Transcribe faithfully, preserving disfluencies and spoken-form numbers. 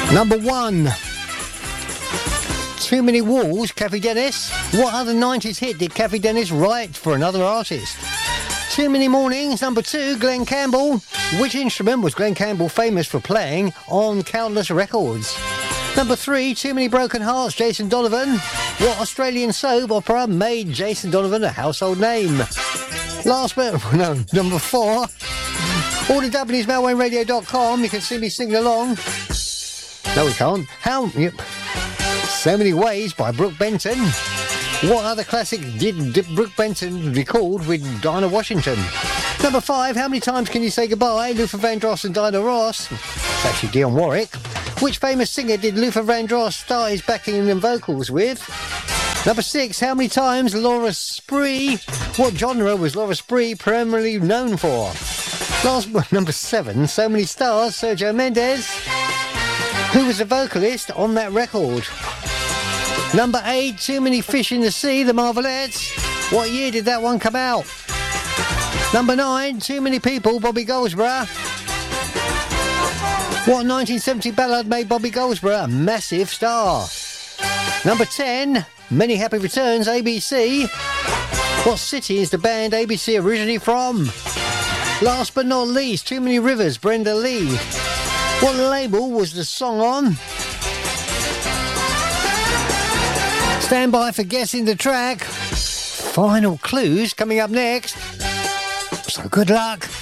Number one. Too Many Walls, Kathy Dennis. What other nineties hit did Kathy Dennis write for another artist? Too Many Mornings, number two, Glenn Campbell. Which instrument was Glenn Campbell famous for playing on countless records? Number three, Too Many Broken Hearts, Jason Donovan. What Australian soap opera made Jason Donovan a household name? Last but, no, number four, all the W's, mailway radio dot com. You can see me singing along. No, we can't. How... Yep. So Many Ways by Brooke Benton. What other classic did, did Brooke Benton record with Dinah Washington? Number five, How Many Times Can You Say Goodbye? Luther Vandross and Dinah Ross. It's actually Dionne Warwick. Which famous singer did Luther Vandross start his backing and vocals with? Number six, How Many Times Laura Spree? What genre was Laura Spree primarily known for? Last one, number seven, So Many Stars, Sergio Mendes. Who was the vocalist on that record? Number eight, Too Many Fish in the Sea, The Marvelettes. What year did that one come out? Number nine, Too Many People, Bobby Goldsboro. What nineteen seventy ballad made Bobby Goldsboro a massive star? Number ten, Many Happy Returns, A B C. What city is the band A B C originally from? Last but not least, Too Many Rivers, Brenda Lee. What label was the song on? Stand by for guessing the track. Final clues coming up next. So good luck.